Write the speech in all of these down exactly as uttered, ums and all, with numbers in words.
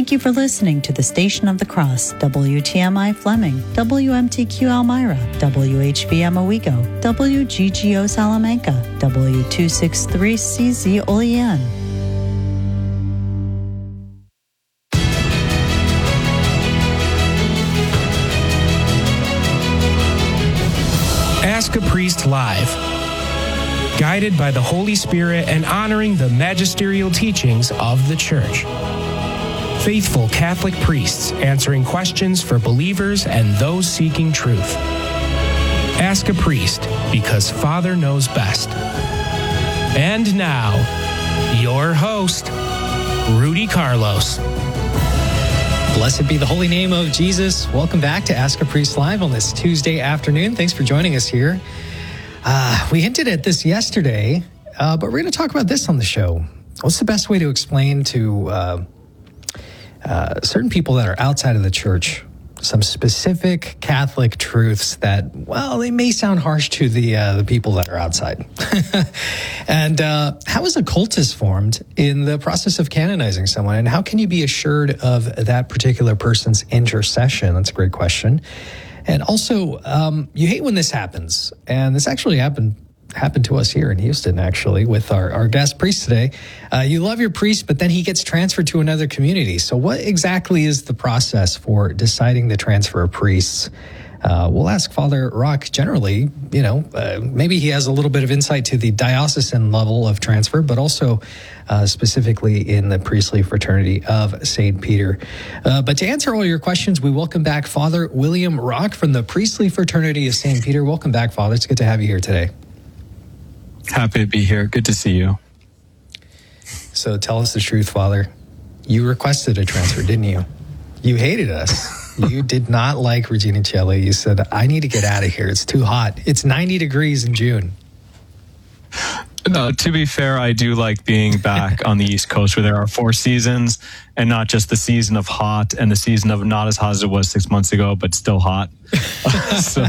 Thank you for listening to the Station of the Cross, W T M I Fleming, W M T Q Elmira, W H V M Owego, W G G O Salamanca, W two sixty-three C Z Olean. Ask a Priest Live. Guided by the Holy Spirit and honoring the magisterial teachings of the Church. Faithful Catholic priests answering questions for believers and those seeking truth. Ask a Priest, because Father knows best. And now, your host, Rudy Carlos. Blessed be the holy name of Jesus. Welcome back to Ask a Priest Live on this Tuesday afternoon. Thanks for joining us here. Uh, we hinted at this yesterday, uh, but we're going to talk about this on the show. What's the best way to explain to uh, uh, certain people that are outside of the church some specific Catholic truths that, well, they may sound harsh to the uh, the people that are outside? And uh, how is a cultus formed in the process of canonizing someone? And how can you be assured of that particular person's intercession? That's a great question. And also, um, you hate when this happens. And this actually happened happened to us here in Houston, actually, with our, our guest priest today. Uh, you love your priest, but then he gets transferred to another community. So what exactly is the process for deciding to transfer of priests? Uh, we'll ask Father Rock generally, you know, uh, maybe he has a little bit of insight to the diocesan level of transfer, but also uh, specifically in the priestly fraternity of Saint Peter. Uh, but to answer all your questions, we welcome back Father William Rock from the priestly fraternity of Saint Peter. Welcome back, Father. It's good to have you here today. Happy to be here. Good to see you. So tell us the truth, Father. You requested a transfer, didn't you? You hated us. You did not like Regina Celli. You said, I need to get out of here. It's too hot. It's ninety degrees in June. No, to be fair, I do like being back on the East Coast where there are four seasons and not just the season of hot and the season of not as hot as it was six months ago, but still hot. So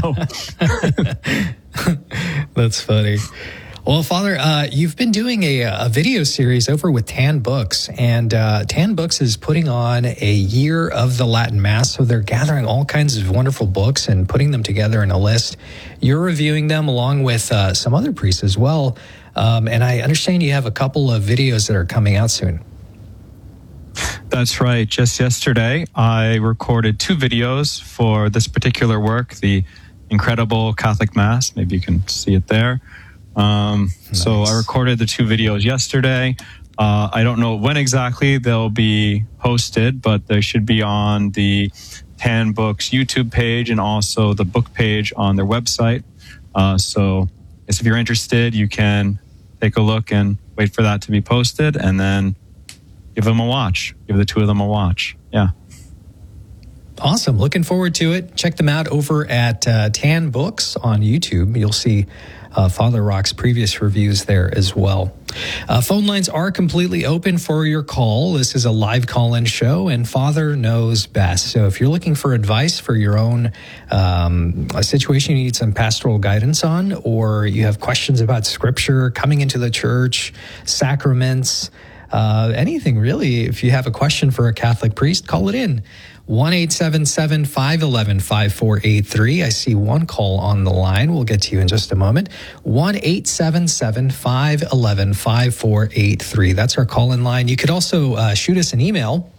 that's funny. Well, Father, uh, you've been doing a, a video series over with Tan Books, and uh, Tan Books is putting on a year of the Latin Mass, so they're gathering all kinds of wonderful books and putting them together in a list. You're reviewing them along with uh, some other priests as well, um, and I understand you have a couple of videos that are coming out soon. That's right. Just yesterday, I recorded two videos for this particular work, the Incredible Catholic Mass. Maybe you can see it there. Um, nice. So I recorded the two videos yesterday. Uh, I don't know when exactly they'll be posted, but they should be on the Tan Books YouTube page and also the book page on their website. Uh, so if you're interested, you can take a look and wait for that to be posted and then give them a watch. Give the two of them a watch. Yeah. Awesome. Looking forward to it. Check them out over at uh, Tan Books on YouTube. You'll see uh, Father Rock's previous reviews there as well. Uh, phone lines are completely open for your call. This is a live call-in show, and Father knows best. So if you're looking for advice for your own um, a situation you need some pastoral guidance on, or you have questions about Scripture, coming into the church, sacraments, uh, anything really, if you have a question for a Catholic priest, call it in. one eight seven seven, five one one, five four eight three. I see one call on the line. We'll get to you in just a moment. one eight seven seven, five one one, five four eight three. That's our call-in line. You could also uh, shoot us an email